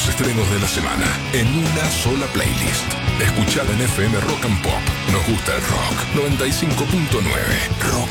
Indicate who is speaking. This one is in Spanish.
Speaker 1: los estrenos de la semana en una sola playlist. Escuchada en FM Rock and Pop. Nos gusta el rock. 95.9 Rock